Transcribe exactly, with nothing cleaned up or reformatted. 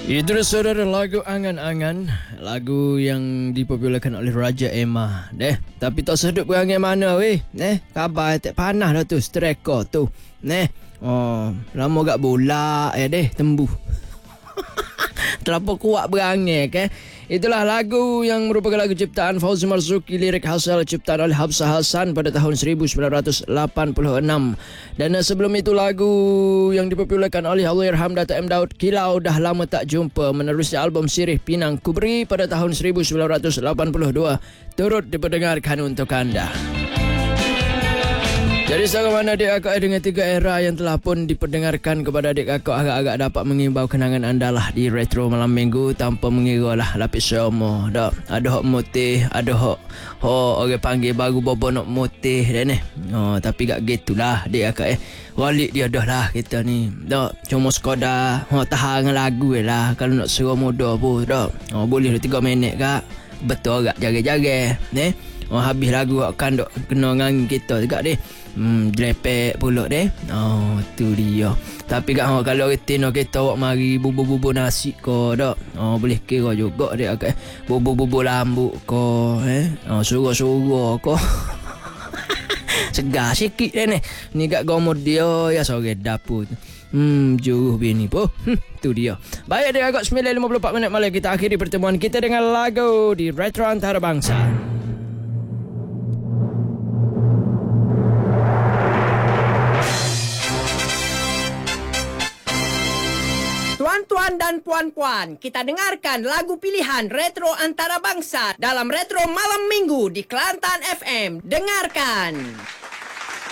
Itu dia saudara, lagu Angan-Angan, lagu yang dipopularkan oleh Raja Emma. Deh, tapi tak sedut berangan mana weh. Neh, kabar tak panas dah tu, streko tu. Neh, oh, lama gak bola ya deh, tembuh. Terlalu kuat berangan ke. Itulah lagu yang merupakan lagu ciptaan Fauzi Marzuki, lirik hasil ciptaan oleh Habsah Hassan pada tahun seribu sembilan ratus lapan puluh enam. Dan sebelum itu lagu yang dipopularkan oleh Allahyarham Dato' M. Daud, Kilau Dah Lama Tak Jumpa, menerusi album Sirih Pinang Kubri pada tahun seribu sembilan ratus lapan puluh dua, turut diperdengarkan untuk anda. Jadi bagaimana adik kakak dengan tiga era yang telah pun diperdengarkan kepada adik kakak, agak-agak dapat mengimbau kenangan anda lah di Retro Malam Minggu tanpa mengira lah lapis semua. Dah, ada hok mutih, ada hok hok orang panggil baru bobo nak mutih dan eh. Oh, tapi gak gitulah adik kakak eh. Walik dia dah lah kita ni. Dah, cuma sekadar oh, tahan dengan lagu lah. Kalau nak suruh muda pun dah. Oh, boleh tiga minit kak. Betul agak jaga-jaga. Eh. Oh, habis lagu kan dok kena dengan kita juga deh. Hmm, jelepek pulak deh. Oh, tu dia. Tapi kat oh, kalau retin kita awak mari bubur-bubur nasi ko dak. Oh, boleh kira juga dek agak bubur-bubur lambuk ko eh. Oh, suruh-suruh ko. Segar sikit deh ni. Ni kat gomor dia ya sore dapur. Hmm, juruh bini pun. Hmm, tu dia. Baik dek agak sembilan lima puluh empat minit malam kita akhiri pertemuan kita dengan lagu di Retro Antarabangsa. Tuan-tuan dan puan-puan, kita dengarkan lagu pilihan Retro Antarabangsa dalam Retro Malam Minggu di Kelantan F M. Dengarkan.